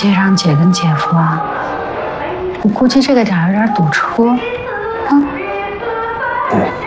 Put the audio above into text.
接上姐跟姐夫啊？我估计这个点有点堵车。 嗯。